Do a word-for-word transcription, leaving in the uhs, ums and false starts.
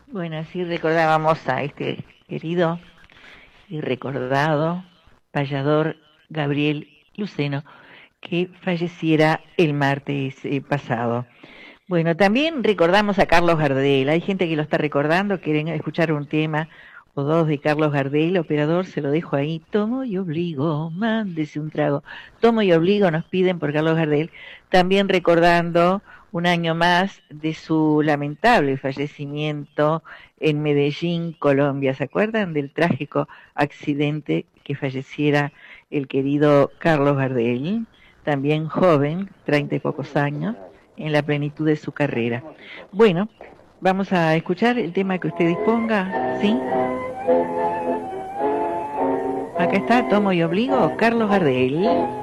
Bueno, así recordábamos a este querido y recordado payador Gabriel Luceno, que falleciera el martes eh, pasado. Bueno, también recordamos a Carlos Gardel. Hay gente que lo está recordando, quieren escuchar un tema o dos de Carlos Gardel. Operador, se lo dejo ahí. Tomo y obligo, mándese un trago. Tomo y obligo, nos piden por Carlos Gardel. También recordando un año más de su lamentable fallecimiento en Medellín, Colombia. ¿Se acuerdan del trágico accidente que falleciera el querido Carlos Gardel? También joven, treinta y pocos años, en la plenitud de su carrera. Bueno, vamos a escuchar el tema que usted disponga, ¿sí? Acá está, tomo y obligo, Carlos Gardel.